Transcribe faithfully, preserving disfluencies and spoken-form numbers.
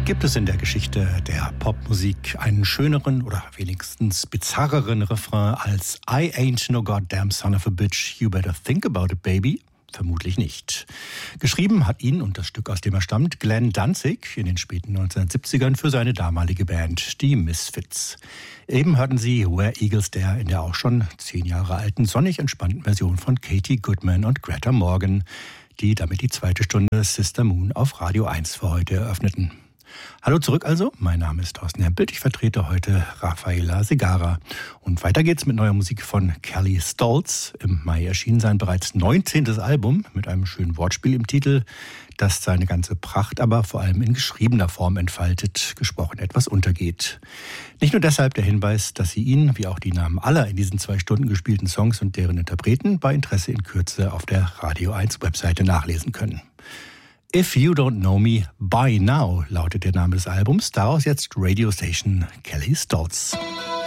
Gibt es in der Geschichte der Popmusik einen schöneren oder wenigstens bizarreren Refrain als I ain't no goddamn son of a bitch, you better think about it, baby? Vermutlich nicht. Geschrieben hat ihn und das Stück, aus dem er stammt, Glenn Danzig in den späten neunzehnhundertsiebzigern für seine damalige Band, die Misfits. Eben hörten Sie Where Eagles Dare in der auch schon zehn Jahre alten, sonnig entspannten Version von Katie Goodman und Greta Morgan, die damit die zweite Stunde Sister Moon auf Radio eins für heute eröffneten. Hallo zurück also, mein Name ist Thorsten Hempelt, ich vertrete heute Rafaela Segarra. Und weiter geht's mit neuer Musik von Kelly Stoltz. Im Mai erschien sein bereits neunzehntes Album mit einem schönen Wortspiel im Titel, das seine ganze Pracht aber vor allem in geschriebener Form entfaltet, gesprochen etwas untergeht. Nicht nur deshalb der Hinweis, dass Sie ihn, wie auch die Namen aller in diesen zwei Stunden gespielten Songs und deren Interpreten, bei Interesse in Kürze auf der Radio eins Webseite nachlesen können. If You Don't Know Me By Now lautet der Name des Albums, daraus jetzt Radio Station Kelly Stoltz.